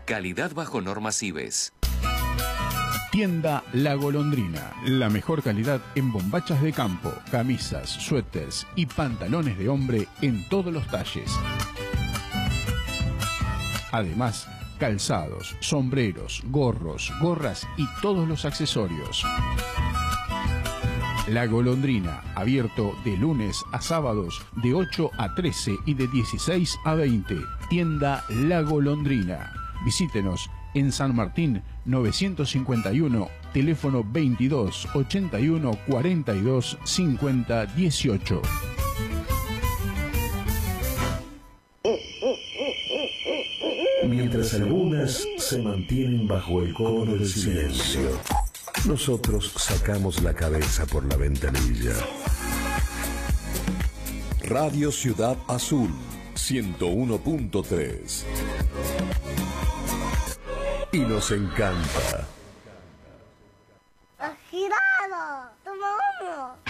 Calidad bajo normas IBES. Tienda La Golondrina. La mejor calidad en bombachas de campo, camisas, suéteres y pantalones de hombre en todos los talles. Además, calzados, sombreros, gorros, gorras y todos los accesorios. La Golondrina, abierto de lunes a sábados de 8 a 13 y de 16 a 20. Tienda La Golondrina. Visítenos en San Martín 951, teléfono 22 81 42 50 18. Mientras algunas se mantienen bajo el cono del silencio, nosotros sacamos la cabeza por la ventanilla. Radio Ciudad Azul 101.3. Y nos encanta. ¡Agitado! ¡Toma uno!